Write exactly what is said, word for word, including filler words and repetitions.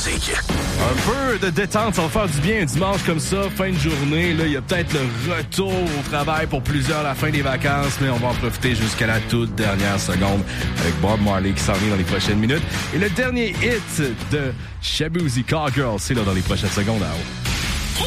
musique. Un peu de détente, ça va faire du bien un dimanche comme ça, fin de journée. Là, il y a peut-être le retour au travail pour plusieurs à la fin des vacances, mais on va en profiter jusqu'à la toute dernière seconde avec Bob Marley qui s'en vient dans les prochaines minutes. Et le dernier hit de Shaboozey, Call Girl, c'est là dans les prochaines secondes. À haut.